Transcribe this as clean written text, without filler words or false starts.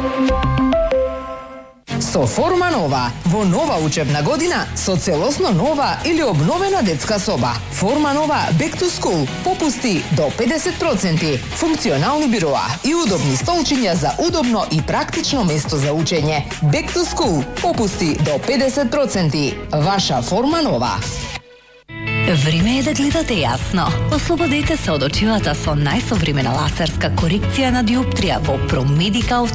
Со Форма Нова, во нова учебна година, со целосно нова или обновена детска соба. Форма Нова Back to School, попусти до 50%, функционални бироа и удобни столчиња за удобно и практично место за учење. Back to School, попусти до 50%. Ваша Форма Нова. Време е да гледате јасно. Ослободете се од очилата со најсовремена лазерска корекција на диоптрија во ProMedical